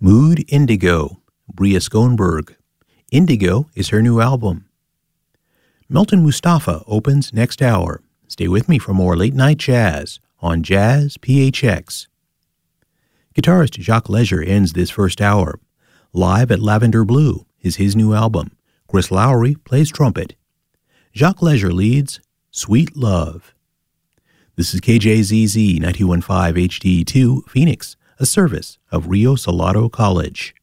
Mood Indigo, Bria Schoenberg. Indigo is her new album. Melton Mustafa opens next hour. Stay with me for more late-night jazz on Jazz PHX. Guitarist Jacques Leger ends this first hour. Live at Lavender Blue is his new album. Chris Lowry plays trumpet. Jacques Leger leads Sweet Love. This is KJZZ 91.5 HD2 Phoenix, a service of Rio Salado College.